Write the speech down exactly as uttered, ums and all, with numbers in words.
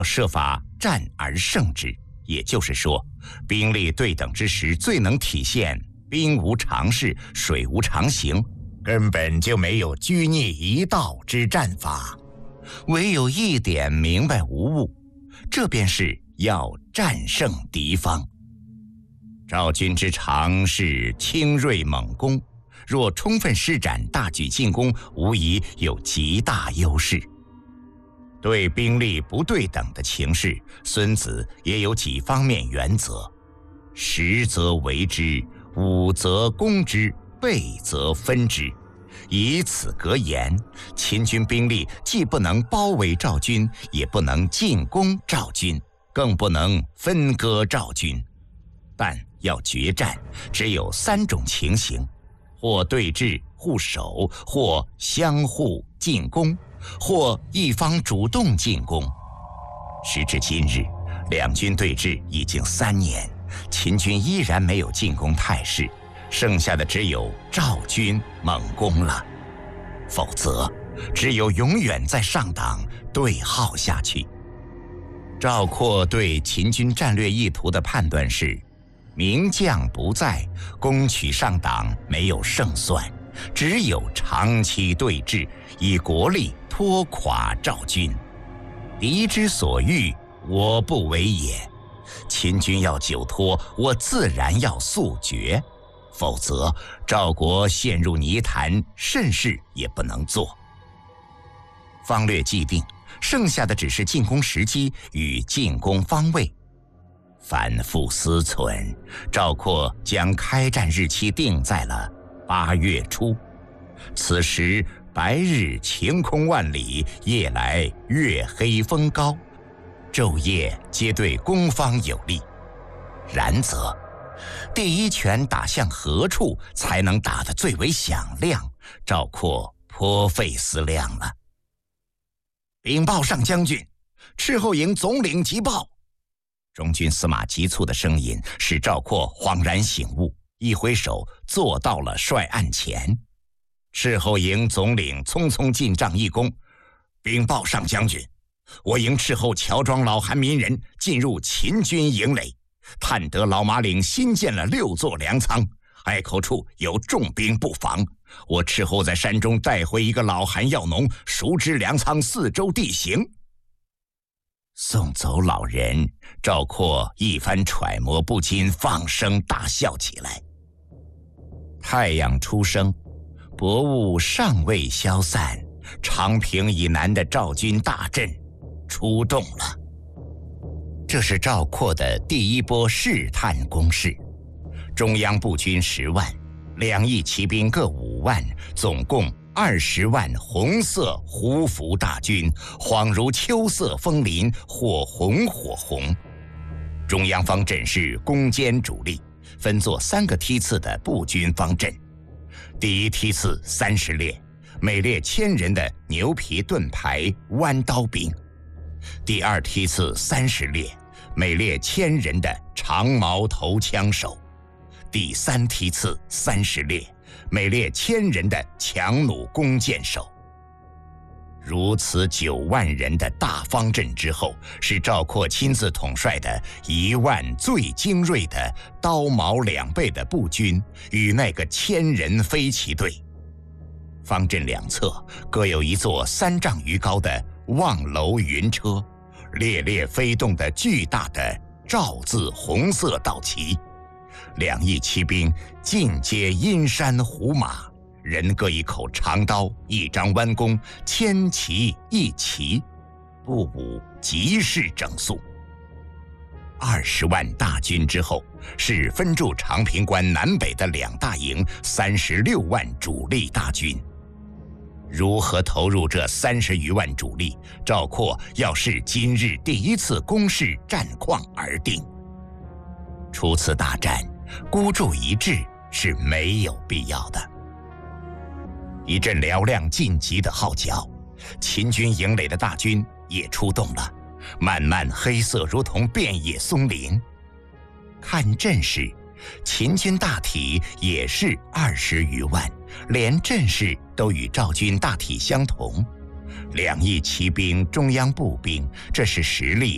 设法战而胜之。也就是说，兵力对等之时，最能体现兵无常势，水无常形，根本就没有拘泥一道之战法，唯有一点明白无误，这便是要战胜敌方。赵军之长是轻锐猛攻，若充分施展大举进攻，无疑有极大优势。对兵力不对等的情势，孙子也有几方面原则：实则为之，武则攻之，备则分之。以此格言，秦军兵力既不能包围赵军，也不能进攻赵军，更不能分割赵军。但要决战，只有三种情形：或对峙互守，或相互进攻，或一方主动进攻。时至今日，两军对峙已经三年，秦军依然没有进攻态势，剩下的只有赵军猛攻了。否则，只有永远在上党对号下去。赵括对秦军战略意图的判断是：名将不在，攻取上党没有胜算，只有长期对峙，以国力拖垮赵军。敌之所欲，我不为也。秦军要久拖，我自然要速决，否则赵国陷入泥潭，甚事也不能做。方略既定，剩下的只是进攻时机与进攻方位。反复思忖，赵括将开战日期定在了八月初。此时白日晴空万里，夜来月黑风高，昼夜皆对攻方有利。然则第一拳打向何处才能打得最为响亮？赵括颇费思量了。禀报上将军，斥候营总领急报。中军司马急促的声音使赵括恍然醒悟，一挥手坐到了帅案前。斥候营总领匆匆进帐一躬，禀报上将军，我营斥候乔庄老韩民人进入秦军营垒，探得老马岭新建了六座粮仓，隘口处有重兵布防。我斥候在山中带回一个老韩药农，熟知粮仓四周地形。送走老人，赵括一番揣摩，不禁放声大笑起来。太阳初升，薄雾尚未消散，长平以南的赵军大阵出动了。这是赵括的第一波试探攻势。中央步军十万，两翼骑兵各五万，总共二十万红色胡服大军，恍如秋色枫林，火红火红。中央方阵是攻坚主力，分作三个梯次的步军方阵。第一梯次三十列，每列千人的牛皮盾牌弯刀兵；第二梯次三十列，每列千人的长矛头枪手；第三梯次三十列，每列千人的强弩弓箭手。如此九万人的大方阵之后，是赵括亲自统帅的一万最精锐的刀矛两倍的步军与那个千人飞骑队。方阵两侧各有一座三丈余高的望楼云车，猎猎飞动的巨大的赵字红色道旗。两翼骑兵尽皆阴山虎马，人各一口长刀，一张弯弓，千骑一骑，步舞极是整肃。二十万大军之后，是分驻长平关南北的两大营，三十六万主力大军。如何投入这三十余万主力，赵括要视今日第一次攻势战况而定。初次大战，孤注一掷是没有必要的。一阵嘹亮晋级的号角，秦军营垒的大军也出动了，漫漫黑色如同遍野松林。看阵势，秦军大体也是二十余万，连阵势都与赵军大体相同。两翼骑兵、中央步兵，这是实力